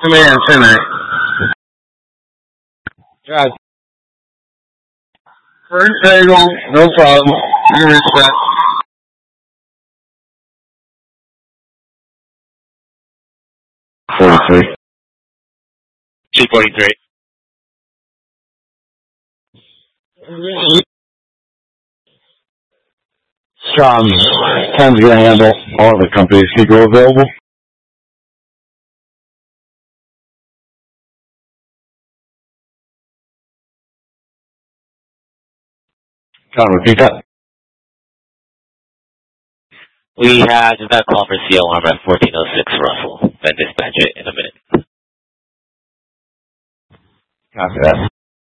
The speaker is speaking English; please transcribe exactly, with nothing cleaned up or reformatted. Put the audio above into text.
Man, tonight. God. First bagel, no problem. I respect. forty-three. two forty-three. Um, Ken's gonna handle all the companies he go available. Can I repeat that? We have that call for C O arm at fourteen oh six Russell. Then dispatch it in a minute. Copy that.